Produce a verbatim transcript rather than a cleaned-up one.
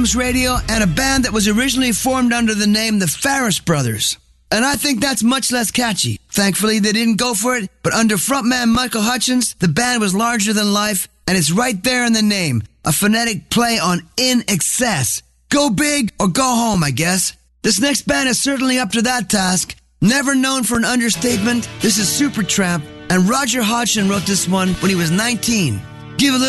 Radio and a band that was originally formed under the name the Farris Brothers. And I think that's much less catchy. Thankfully, they didn't go for it, but under frontman Michael Hutchence, the band was larger than life, and it's right there in the name, a phonetic play on in excess. Go big or go home, I guess. This next band is certainly up to that task. Never known for an understatement, this is Supertramp, and Roger Hodgson wrote this one when he was nineteen. Give a little